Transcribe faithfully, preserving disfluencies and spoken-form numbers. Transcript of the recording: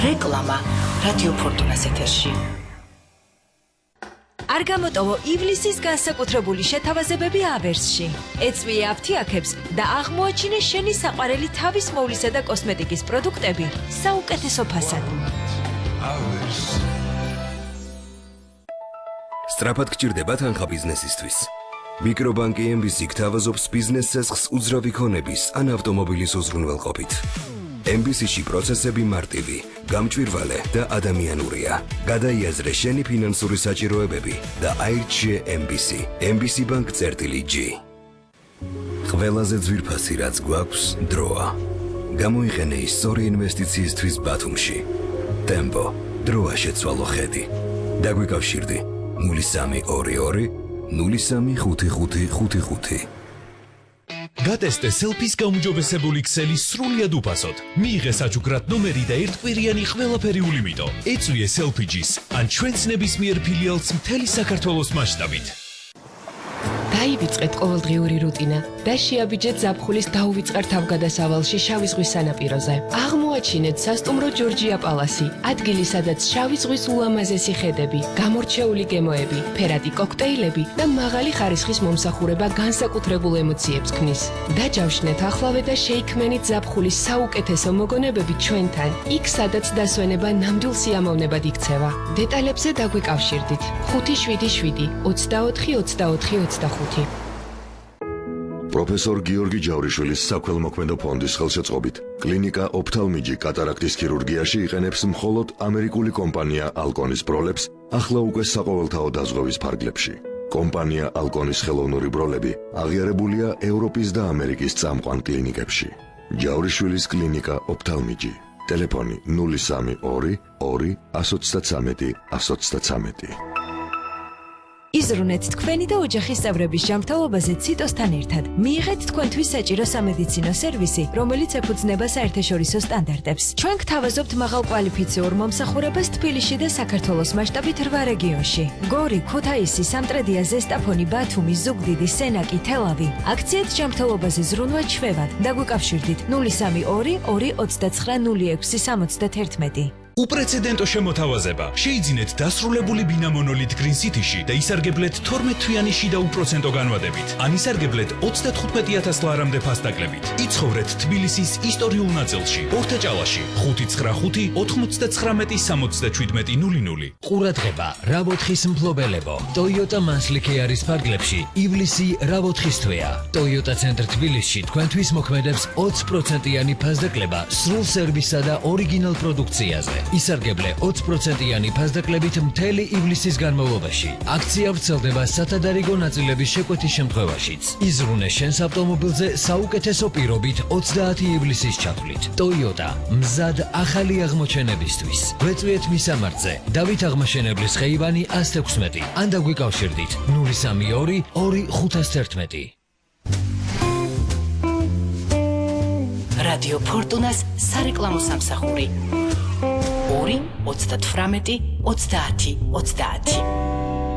რეკლამა რადიო ფორტუნას ეთერში. არ გამოტოვო ივლისის განსაკუთრებული შეთავაზებები ავერსში. ეწვიე აფთიაქებს და აღმოაჩინე შენი საყვარელი თავის მოვლისა და კოსმეტიკის პროდუქტები საუკეთესო ფასად. სწრაფად გჭირდება თანხა ბიზნესისთვის. მიკრობანკი ემ ბი სი გთავაზობს ბიზნეს ცესხს უძრავი ქონების ან ავტომობილის უზრუნველყოფით. ემ ბი სი-ში პროცესები მარტივი, გამჭვირვალე და ადამიანურია. გადაიაზრე შენი ფინანსური საჭიროებები და აირჩიე ემ ბი სი. ემ ბი სი ბანკ წერტილი ჯი. ყველაზე ძვირფასი რაც გვაქვს დროა. გამოიყენე ის სწორი ინვესტიციისთვის ბათუმში. ტემპო, დროა შეცვალო ხედი. დაგვიკავშირდი ნული სამი ორი ორი ნული სამი ხუთი ხუთი ხუთი ხუთი. გატესტე სელფის გაუმჯობესებული ქსელი სრულიად უფასოდ. მიიღე საჩუქრად ნომერი და ერთკვირიანი ყველაფერი ულიმიტო. ეწვიე სელფიჯის ან ჩვენს ნებისმიერ ფილიალს მთელი საქართველოს მასშტაბით. დაივიწყეთ ყოველდღიური რუტინა და შეაბიჯეთ ზაფხულის დაუვიწყარ თავგადასავალში შავი ზღვის სანაპიროზე. აღმოაჩინეთ სასტუმრო ჯორჯია პალასი, ადგილი სადაც შავი ზღვის ულამაზესი ხედები, გამორჩეული გემოები, ფერადი კოქტეილები და მაღალი ხარისხის მომსახურება განსაკუთრებულ ემოციებს ქმნის. დაჯავშნეთ ახლავე და შეიქმნით ზაფხულის საუკეთესო მოგონებები ჩვენთან, იქ სადაც დასვენება ნამდვილ სიამოვნებად იქცევა. დეტალებზე დაგვიკავშირდით ხუთი შვიდი შვიდი ოცდაოთხი ოცდაოთხი ოცდახუთი. პროფესორ გიორგი ჯავრიშვილის საქველმოქმედო ფონდის ხელშეწყობით კლინიკა ოფთალმიჯი კატარაქტის ქირურგიაში იყენებს მხოლოდ ამერიკული კომპანია ალკონის ბროლებს ახლა უკვე საყოველთაო დაზღვევის ფარგლებში. კომპანია ალკონის ხელოვნური ბროლები აღიარებულია ევროპის და ამერიკის წამყვან კლინიკებში. ჯავრიშვილის კლინიკა ოფთალმიჯი. ტელეფონი ნული სამი ორი ორი εκατო ოცდათვრამეტი εκατო ოცდათვრამეტი. იზრუნეთ თქვენი და ოჯახის წევრების ჯანმრთელობაზე ციტოსთან ერთად. მიიღეთ თქვენთვის საჭირო სამედიცინო სერვისი, რომელიც ეფუძნება საერთაშორისო სტანდარტებს. ჩვენ გთავაზობთ მაღალკვალიფიციურ მომსახურებას თბილისში და საქართველოს მასშტაბით რვა რეგიონში. გორი, ქუთაისი, სამტრედია, ზესტაფონი, ბათუმი, ზუგდიდი, სენაკი, თელავი. აქციეთ ჯანმრთელობაზე ზრუნვა ჩვევად. დაგვიკავშირდით ნული სამი ორი ორი ოცდაცხრა ნული ექვსი სამოცდათერთმეტი. უპრეცედენტო შემოთავაზება. შეიძინეთ დასრულებული ბინა მონოლით გრინ სიტიში და ისარგებლეთ თორმეტ თვიანი შიდა უპროცენტო განვადებით. ან ისარგებლეთ ოცდათხუთმეტი ათას ლარამდე ფასდაკლებით. იცხოვრეთ თბილისის ისტორიულ ნაწილში, ორთაჭალაში, ხუთი ცხრა ხუთი ოთხმოცდათხრამეტი სამოცდაჩვიდმეტი ნული ნული. ყურადღება, რაბოთხის მფლობელებო. ტოიოტა მანსლიქეარის ფარგლებში ივლისი რაბოთხის თვეა. ტოიოტა ცენტრ თბილისში თქვენთვის მოქმედებს ოცი პროცენტიანი ფასდაკლება სრულ სერვისსა და ორიგინალ პროდუქციაზე. ისარგებლე ოცი პროცენტიანი ფასდაკლებით მთელი ივლისის განმავლობაში. აქცია ვრცელდება სათადარიგო ნაწილების შეკვეთის შემთხვევაშიც. იზრუნე შენს ავტომობილზე საუკეთესო პირობით ოცდაათი ივლისის ჩათვლით. ტოიოტა მზად ახალი აღმოჩენებისთვის. გვეწვიეთ მისამართზე დავით აღმაშენებლის ხეივანი ასი ექვსმეტი ან დაგვიკავშირდით ნული სამი ორი ორი ხუთას თერთმეტი. რადიო ფორტუნას სარეკლამო სამსახური ორი ოცდათვრამეტი ოცდაათი ოცდაათი.